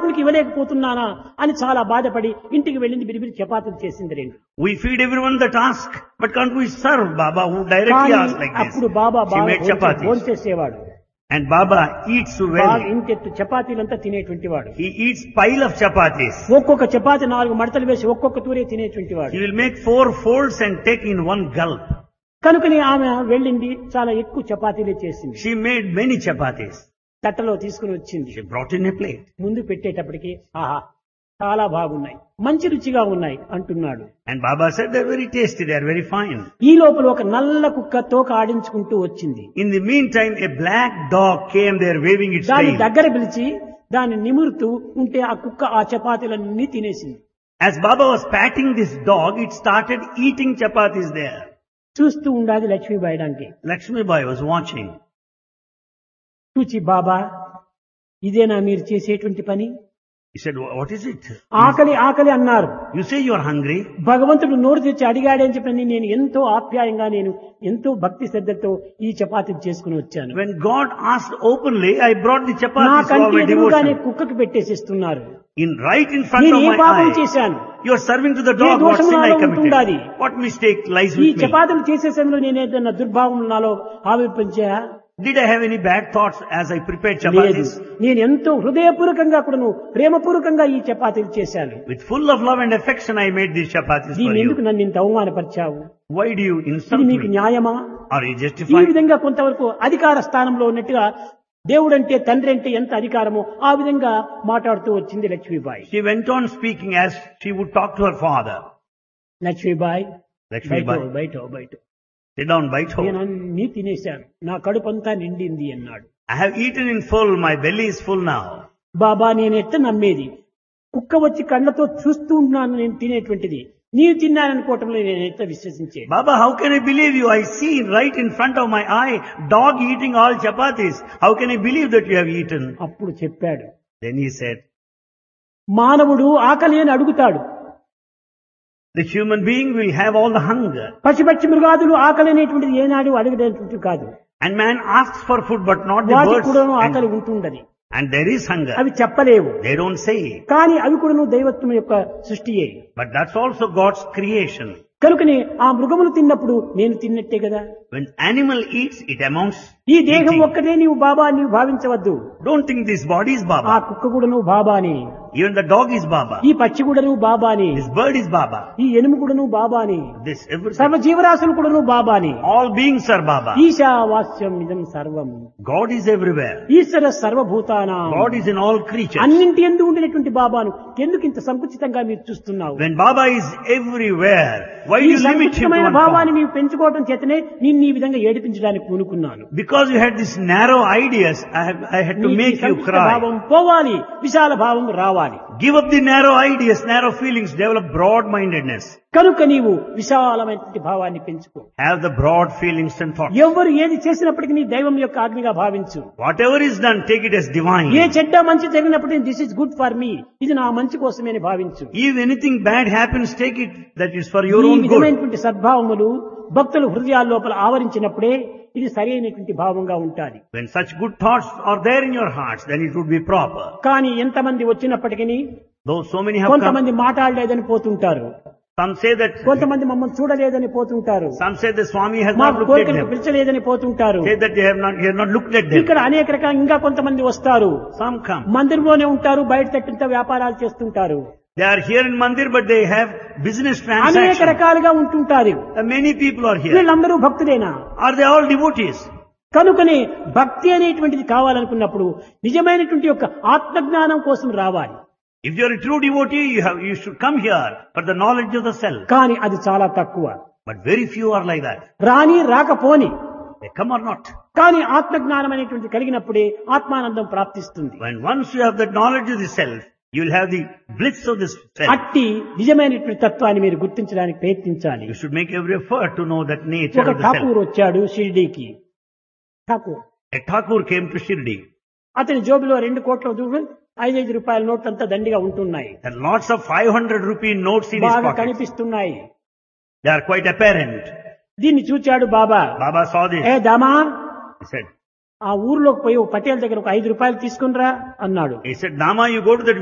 మహాత్మునికి ఇవ్వలేకపోతున్నానా అని చాలా బాధపడి ఇంటికి వెళ్ళింది బిరిబిరి చపాతీలు చేసింది రెండు. We feed everyone that ask, but can't we serve Baba who directly asks like this? అప్పుడు బాబా She made chapatis. భోంచేసేవాడు. And Baba eats well. ఇంతెత్తు చపాతీలంతా తినేటువంటి వాడు. He eats pile of chapatis. ఒక్కొక్క చపాతీ 4 మడతలు వేసి ఒక్కొక్క తూరే తినేటువంటి వాడు. He will make 4 folds and take in one gulp. కనుకని ఆమె వెళ్ళింది చాలా ఎక్కువ చపాతీలే చేసింది. She made many chapatis. తట్టలో తీసుకుని వచ్చింది. She brought in a plate. ముందు పెట్టేటప్పటికి ఆహా చాలా బాగున్నాయి, మంచి రుచిగా ఉన్నాయి అంటున్నాడు. And Baba said they're very tasty, they're very fine. ఈ లోపల ఒక నల్ల కుక్క తోక ఆడించుకుంటూ వచ్చింది. In the meantime, a black dog came there waving its దాన్ని tail. దగ్గర పిలిచి దాన్ని నిమురుతూ ఉంటే ఆ కుక్క ఆ చపాతీలన్నీ తినేసింది. As Baba was patting this dog, it started eating chapatis there. చూస్తూ ఉండాలి లక్ష్మీబాయి డానికి. Lakshmi Bai was watching. చూచి బాబా ఇదేనా మీరు చేసేటువంటి పని? He said, what is it? ఆకలి ఆకలి అన్నారు. You say you are hungry. భగవంతుడు నోరు తెచ్చి అడిగాడని చెప్పని నేను ఎంతో ఆప్యాయంగా నేను ఎంతో భక్తి శ్రద్ధతో ఈ చపాతీ చేసుకుని వచ్చాను. When God asked openly, I brought the నా chapatis for కంటి my ఎదురుగానే devotion. కుక్కకి పెట్టేసిస్తున్నారు. Right in front నేను of ఏ my పాపం eye. చేశాను? You are serving to the A dog. What దోషం sin I నాలో ఉంటుండాలి? committed? What mistake lies ఈ with me? చపాతీలు చేసే సమయంలో నేను ఏదైనా దుర్భావం నాలో ఆవిర్పించా? Did I have any bad thoughts as I prepared లేదు. chapatis? నేను ఎంతో హృదయపూర్వకంగా కూడాను ప్రేమపూర్వకంగా ఈ చపాతీలు చేశాను. With full of love and affection, I made these chapatis for దీన్ని ఎందుకు you. నన్ను ఇంత అవమానపరిచావు? Why do you ఇది insult నీకు me? న్యాయమా? Are you ఈ justified? విధంగా కొంతవరకు అధికార స్థానంలో ఉన్నట్టుగా దేవుడంటే తండ్రి అంటే ఎంత అధికారమో ఆ విధంగా మాట్లాడుతూ వచ్చింది Lakshmibai. She went on speaking as she would talk to her father. Lakshmibai Lakshmi బయట Bai, బయట బయట sit down, bite నేను home. అన్ని తినేశాను, నా కడుపంతా నిండింది అన్నాడు. I have eaten in full, my belly is full now. బాబా నేను ఎట్ట నమ్మేది? కుక్క వచ్చి కళ్ళతో చూస్తూ ఉన్నాను నేను తినేటువంటిది, నీవు తిన్నాననుకోవటంలో నేను ఎట్ట విశ్వసించేది? Baba, how can I believe you? I see right in front of my eye, dog eating all chapatis. How can I believe that you have eaten? అప్పుడు చెప్పాడు, Then he said, మానవుడు ఆకలి అని అడుగుతాడు, the human being will have all the hunger. పశుపక్షి మృగాదులు ఆకలి అనేటువంటిది ఏనాడు అడగదేటువంటిది కాదు. And man asks for food, but not the వాటికి birds. కూడాను ఆకలి ఉంటుండది. And there is hunger. అవి చెప్పలేవు, They don't say it. కానీ అవి కూడాను దైవత్వం యొక్క సృష్టియే. But that's also God's creation. కనుకని ఆ మృగములు తిన్నప్పుడు నేను తిన్నట్టే కదా. When animal eats, it amounts ఈ దేహం eating. ఒక్కటే నీవు బాబా నీవు భావించవద్దు. Don't think this body is ఆ Baba. కుక్క కూడా నువ్వు బాబాని, Even the dog is Baba. ఈ పక్షి కూడా నువ్వు బాబాని, This bird is Baba. ఈ ఎనుము కూడా నువ్వు బాబాని, This everything. సర్వ జీవరాశులు కూడా నువ్వు బాబాని. All beings are Baba. ఈశావాస్యం నిజం సర్వం, God is everywhere. ఈశ్వర సర్వభూతానాం. God is in all creatures. అన్నింటి ఎందు ఉండినటువంటి బాబాను ఎందుకు ఇంత సంకుచితంగా మీరు చూస్తున్నావు? When Baba is everywhere, why do ఈ you limit him to సంకుచితమైన one భావాన్ని form? నీవు పెంచుకోవడం చేతనే నిన్ను ఈ విధంగా ఏడిపించడానికి పూనుకున్నాను. Because you had this narrow ideas, I had to నీకు ఈ make you సంకుచిత cry. భావం పోవాలి, విశాల భావం రావాలి. Give up the narrow ideas, narrow feelings, develop broad-mindedness. కనుక నీవు విశాలమైనటువంటి భావాన్ని పెంచుకో. Have the broad feelings and thoughts. ఎవరు ఏది చేసినప్పటికీ నీ దైవం యొక్క ఆజ్ఞగా భావించు. Whatever is done, take it as divine. ఏ చెడ్డ మంచి జరిగినప్పటికీ this is good for me, ఇది నా మంచి కోసమే అని భావించు. If anything bad happens, take it that is for your ఈ own good. విధమైనటువంటి సద్భావములు భక్తుల హృదయాల లోపల ఆవరించినప్పుడే ఇది సరైనటువంటి భావంగా ఉంటాది. When such good thoughts are there in your hearts, then it would be proper. కానీ ఎంతమంది వచ్చినప్పటికీ Though so many have come, కొంతమంది మాట్లాడలేదని పోతుంటారు, some say that, కొంతమంది మమ్మల్ని చూడలేదని పోతుంటారు, some say the Swami has మా not looked at కోరికలకు them. పిలిచలేదని పోతుంటారు. Say that he have not looked at them. ఇక్కడ అనేక రకాల ఇంకా కొంతమంది వస్తారు, Some come. మందిరంలోనే ఉంటారు, బయట తట్టింత వ్యాపారాలు చేస్తుంటారు, They are here in Mandir, but they have business అనేక transactions. రకాలుగా ఉంటుంటారు. Many people are here. వీళ్ళందరూ భక్తులేనా? Are they all devotees? కనుకనే భక్తి అనేటువంటిది కావాలనుకున్నప్పుడు నిజమైనటువంటి యొక్క ఆత్మజ్ఞానం కోసం రావాలి. If you are a true devotee, you should come here for the knowledge of the self. కానీ అది చాలా తక్కువ. But very few are like that. రాని రాకపోని, They come or not. కానీ ఆత్మజ్ఞానం అనేటువంటి కలిగినప్పుడే ఆత్మానందం ప్రాప్తిస్తుంది. When once you have the knowledge of the self, you will have the bliss of this self. అట్టి నిజమైనటువంటి తత్వాన్ని మీరు గుర్తించడానికి ప్రయత్నించాలి. You should make every effort to know that nature ఒక of the self. ఠాకూర్ వచ్చాడు షిర్డీకి. Thakur A Thakur came to Shirdi. అతని జోబులో 2 కోట్ల రూపాయలు 5 రూపాయల నోట్లు అంతా దండిగా ఉంటున్నాయి, There are lots of 500 rupee notes in his బాగా pocket. కనిపిస్తున్నాయి. They are quite apparent. దీన్ని చూచాడు బాబా. Baba saw this. A దామా, He said, ఆ ఊర్లోకి పోయి ఒక పటేల్ దగ్గర ఒక 5 రూపాయలు తీసుకునిరా అన్నాడు. Dama, you go to that